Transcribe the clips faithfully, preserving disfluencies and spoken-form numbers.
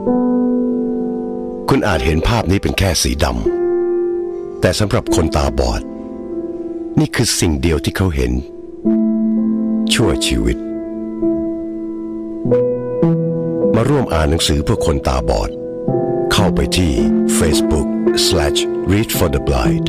คุณอาจเห็นภาพนี้เป็นแค่สีดำแต่สำหรับคนตาบอดนี่คือสิ่งเดียวที่เขาเห็นชั่วชีวิตมาร่วมอ่านหนังสือเพื่อคนตาบอดเข้าไปที่ Facebook slash read for the blind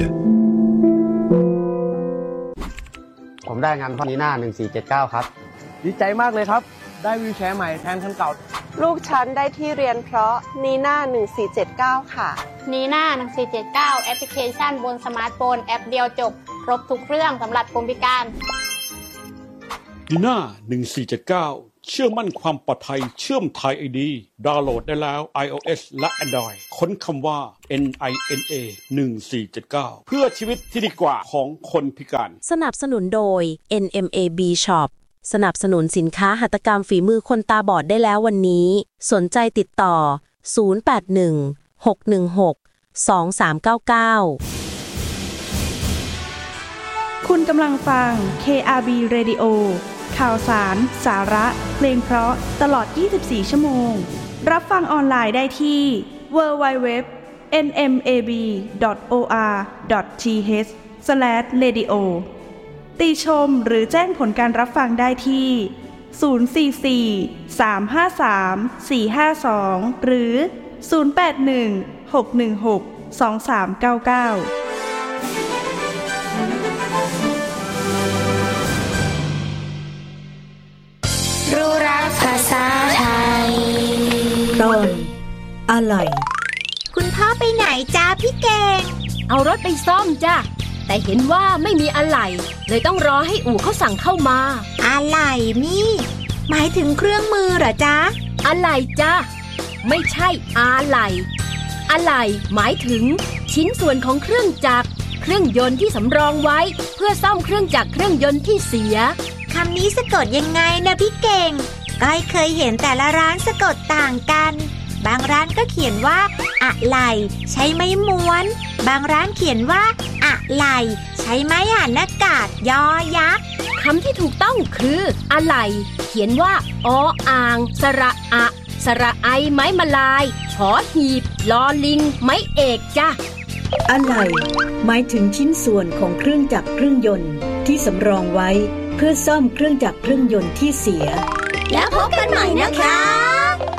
ผมได้งานพอนีน่าหนึ่งสี่เจ็ดเก้าครับดีใจมากเลยครับได้วีลแชร์ใหม่แทนคันเก่าลูกฉันได้ที่เรียนเพราะนีน่าหนึ่งสี่เจ็ดเก้าค่ะนีน่าหนึ่งสี่เจ็ดเก้าแอปพลิเคชันบนสมาร์ทโฟนแอปเดียวจบครบทุกเรื่องสำหรับคนพิการนีน่าหนึ่งสี่เจ็ดเก้าเชื่อมั่นความปลอดภัยเชื่อม Thai ไอ ดี ดาวน์โหลดได้แล้ว iOS และ Android ค้นคำว่า เอ็น ไอ เอ็น เอ หนึ่งสี่เจ็ดเก้า เพื่อชีวิตที่ดีกว่าของคนพิการสนับสนุนโดย เอ็น เอ็ม เอ บี Shop สนับสนุนสินค้าหัตถกรรมฝีมือคนตาบอดได้แล้ววันนี้สนใจติดต่อศูนย์ แปด หนึ่ง หก หนึ่ง หก สอง สาม เก้า เก้าคุณกำลังฟัง เค อาร์ บี Radio ข่าวสารสาระเพลงเพราะตลอดยี่สิบสี่ชั่วโมงรับฟังออนไลน์ได้ที่ ดับเบิลยู ดับเบิลยู ดับเบิลยู ดอท เอ็น เอ็ม เอ บี ดอท โอ อาร์ ดอท ที เอช สแลช เรดิโอ ติชมหรือแจ้งผลการรับฟังได้ที่ ศูนย์ สี่ สี่ สาม ห้า สาม สี่ ห้า สอง หรือ ศูนย์ แปด หนึ่ง หก หนึ่ง หก สอง สาม เก้า เก้ารู้รักภาษาไทยตอนอะไรคุณพ่อไปไหนจ้าพี่เก่งเอารถไปซ่อมจ้ะแต่เห็นว่าไม่มีอะไหล่เลยต้องรอให้อู่เขาสั่งเข้ามาอะไหล่มี่หมายถึงเครื่องมือเหรอจ๊ะอะไหล่จ้ะไม่ใช่อะไหล่อะไหล่หมายถึงชิ้นส่วนของเครื่องจักรเครื่องยนต์ที่สำรองไว้เพื่อซ่อมเครื่องจักรเครื่องยนต์ที่เสียคำนี้สะกดยังไงนะพี่เก่งก้อยเคยเห็นแต่ละร้านสะกดต่างกันบางร้านก็เขียนว่าอะไหล่ใช้ไม้ม้วนบางร้านเขียนว่าอะไหล่ใช้ไม้อ่านอากาศยอยักษ์คำที่ถูกต้องคืออะไหล่เขียนว่าออ่างสระอะสระไอไม้มะลายหอหีบลอลิงไม้เอกจ้ะอะไหล่หมายถึงชิ้นส่วนของเครื่องจักรเครื่องยนต์ที่สำรองไว้เพื่อซ่อมเครื่องจักรเครื่องยนต์ที่เสียแล้วพบกันใหม่นะคะ